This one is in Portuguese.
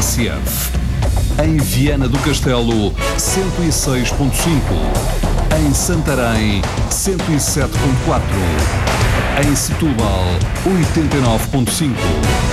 TSF. Em Viana do Castelo, 106.5. Em Santarém, 107.4. Em Setúbal, 89.5.